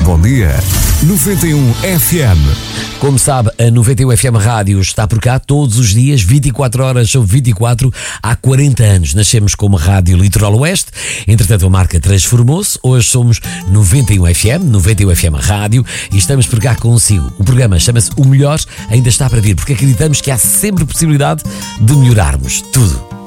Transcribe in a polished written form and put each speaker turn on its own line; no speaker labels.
Bom dia. 91 FM.
Como sabe, a 91 FM Rádio está por cá todos os dias, 24 horas sobre 24, há 40 anos. Nascemos como Rádio Litoral Oeste, entretanto a marca transformou-se. Hoje somos 91 FM, 91 FM Rádio, e estamos por cá consigo. O programa chama-se O Melhor Ainda Está para Vir, porque acreditamos que há sempre possibilidade de melhorarmos tudo.